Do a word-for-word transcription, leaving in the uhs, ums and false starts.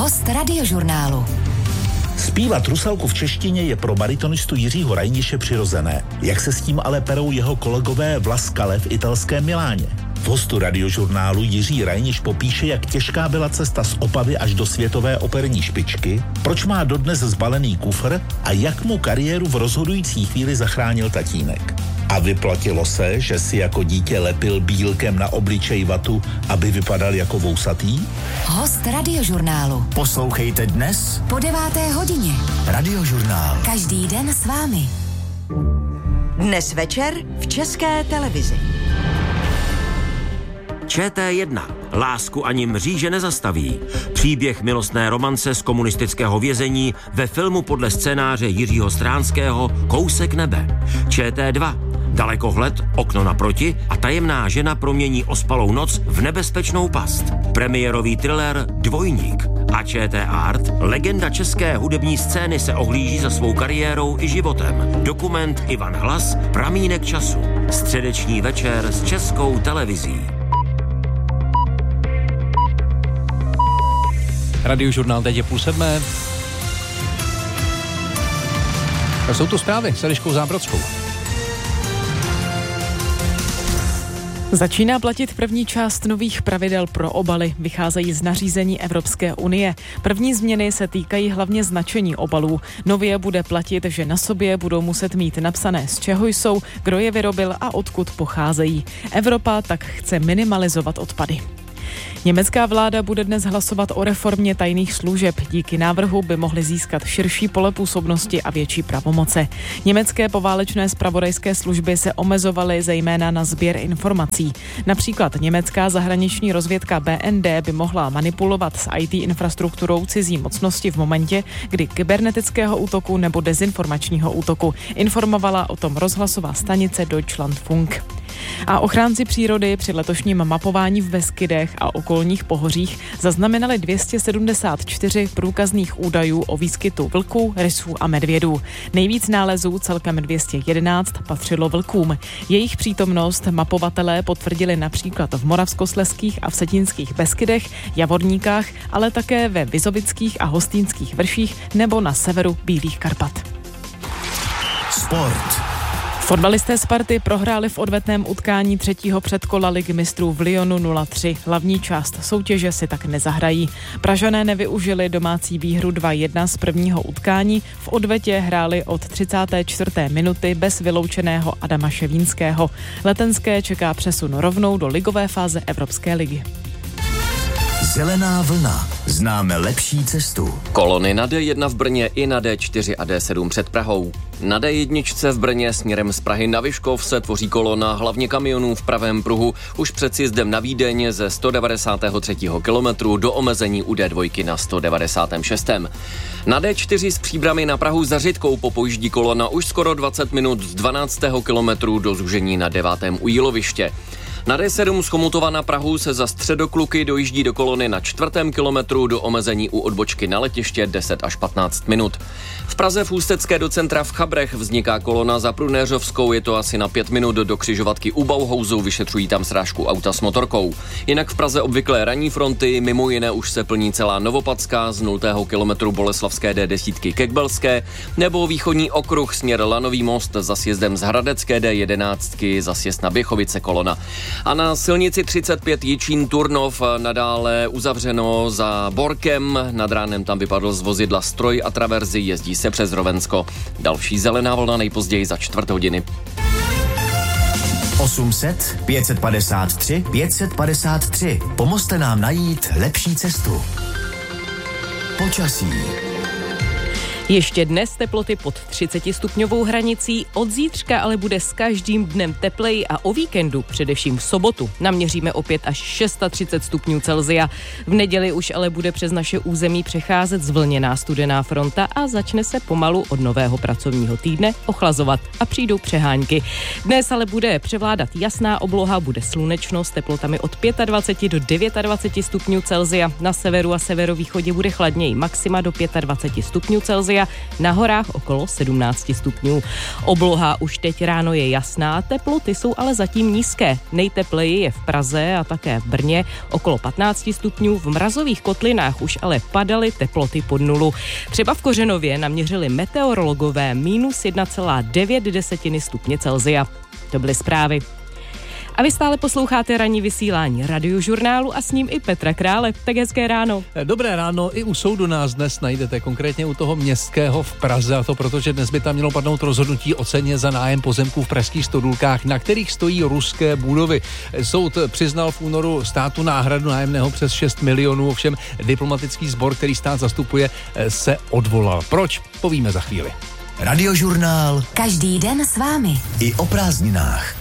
Host Radiožurnálu. Zpívat Rusalku v češtině je pro baritonistu Jiřího Rajniše přirozené. Jak se s tím ale perou jeho kolegové v La Scale v italském Miláně? V hostu Radiožurnálu Jiří Rajniš popíše, jak těžká byla cesta z Opavy až do světové operní špičky, proč má dodnes zbalený kufr a jak mu kariéru v rozhodující chvíli zachránil tatínek. A vyplatilo se, že si jako dítě lepil bílkem na obličej vatu, aby vypadal jako vousatý? Host Radiožurnálu. Poslouchejte dnes Po deváté hodině. Radiožurnál. Každý den s vámi. Dnes večer v České televizi. Č T jedna. Lásku ani mříže nezastaví. Příběh milostné romance z komunistického vězení ve filmu podle scénáře Jiřího Stránského Kousek nebe. Č T dva. Dalekohled, okno naproti a tajemná žena promění ospalou noc v nebezpečnou past. Premiérový thriller Dvojník. A Č T Art, legenda české hudební scény, se ohlíží za svou kariérou i životem. Dokument Ivan Hlas, Pramínek času. Středeční večer s Českou televizí. Radiožurnál teď je půl sedmé. Jsou tu zprávy s Eliškou Zábrodskou. Začíná platit první část nových pravidel pro obaly. Vycházejí z nařízení Evropské unie. První změny se týkají hlavně značení obalů. Nově bude platit, že na sobě budou muset mít napsané, z čeho jsou, kdo je vyrobil a odkud pocházejí. Evropa tak chce minimalizovat odpady. Německá vláda bude dnes hlasovat o reformě tajných služeb. Díky návrhu by mohly získat širší pole působnosti a větší pravomoce. Německé poválečné zpravodajské služby se omezovaly zejména na sběr informací. Například německá zahraniční rozvědka B N D by mohla manipulovat s í té infrastrukturou cizí mocnosti v momentě, kdy kybernetického útoku nebo dezinformačního útoku. Informovala o tom rozhlasová stanice Deutschlandfunk. A ochránci přírody při letošním mapování v Beskydech a okolních pohořích zaznamenali dvě stě sedmdesát čtyři průkazných údajů o výskytu vlků, rysů a medvědů. Nejvíc nálezů, celkem dvě stě jedenáct, patřilo vlkům. Jejich přítomnost mapovatelé potvrdili například v Moravskoslezských a Vsetínských Beskydech, Javorníkách, ale také ve Vizovických a Hostýnských vrších nebo na severu Bílých Karpat. Sport. Fotbalisté Sparty prohráli v odvetném utkání třetího předkola Ligy mistrů v Lyonu nula tři. Hlavní část soutěže si tak nezahrají. Pražané nevyužili domácí výhru dva jedna z prvního utkání. V odvetě hráli od třicáté čtvrté minuty bez vyloučeného Adama Ševínského. Letenské čeká přesun rovnou do ligové fáze Evropské ligy. Zelená vlna. Známe lepší cestu. Kolony na D jedna v Brně i na D čtyři a D sedm před Prahou. Na D jedna v Brně směrem z Prahy na Vyškov se tvoří kolona hlavně kamionů v pravém pruhu už před sjezdem na Vídeň ze sto devadesátého třetího kilometru do omezení u D dva na sto devadesátém šestém Na D čtyři z Příbrami na Prahu za Řitkou popojíždí kolona už skoro dvacet minut z dvanáctého kilometru do zúžení na devátém u Jíloviště. Na D sedm z Chomutova na Prahu se za Středokluky dojíždí do kolony na čtvrtém kilometru do omezení u odbočky na letiště deset až patnáct minut. V Praze v Ústecké do centra v Chabrech vzniká kolona za Prunéřovskou, je to asi na pět minut do křižovatky u Bauhausu, vyšetřují tam srážku auta s motorkou. Jinak v Praze obvyklé ranní fronty, mimo jiné už se plní celá Novopadská z nultého kilometru Boleslavské D deset ke Kbelské, nebo východní okruh směr Lanový most za sjezdem z Hradecké D jedenáct za sjezd na Běchovice kolona. A na silnici třicet pět Jičín Turnov nadále uzavřeno za Borkem. Nad ránem tam vypadl z vozidla stroj a traverzy, jezdí se přes Rovensko. Další zelená vlna nejpozději za čtvrt hodiny. osm set, pět set padesát tři, pět set padesát tři. Pomozte nám najít lepší cestu. Počasí. Ještě dnes teploty pod třicetistupňovou hranicí, od zítřka ale bude s každým dnem tepleji a o víkendu, především v sobotu, naměříme opět až třicet šest stupňů Celsia. V neděli už ale bude přes naše území přecházet zvlněná studená fronta a začne se pomalu od nového pracovního týdne ochlazovat a přijdou přehánky. Dnes ale bude převládat jasná obloha, bude slunečno s teplotami od dvacet pět do dvacet devět stupňů Celsia. Na severu a severovýchodě bude chladněji, maxima do dvacet pět stupňů Celsia. celsia, na horách okolo sedmnáct stupňů. Obloha už teď ráno je jasná, teploty jsou ale zatím nízké. Nejtepleji je v Praze a také v Brně okolo patnáct stupňů, v mrazových kotlinách už ale padaly teploty pod nulu. Třeba v Kořenově naměřili meteorologové minus jedna celá devět stupně Celsia. To byly zprávy. A vy stále posloucháte ranní vysílání Radiožurnálu a s ním i Petra Krále. Tak hezké ráno. Dobré ráno, i u soudu nás dnes najdete, konkrétně u toho městského v Praze, a to proto, že dnes by tam mělo padnout rozhodnutí o ceně za nájem pozemků v pražských Stodůlkách, na kterých stojí ruské budovy. Soud přiznal v únoru státu náhradu nájemného přes šest milionů, ovšem diplomatický sbor, který stát zastupuje, se odvolal. Proč? Povíme za chvíli. Radiožurnál. Každý den s vámi. I o prázdninách.